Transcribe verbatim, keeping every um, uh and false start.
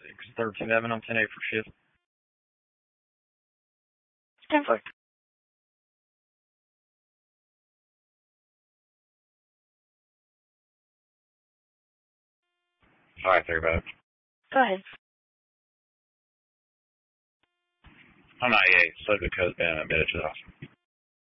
six thirteen seven on ten eight for shift. ten four. Five three five. Go ahead. I'm not eight. Slip the code down and admitted to the hospital.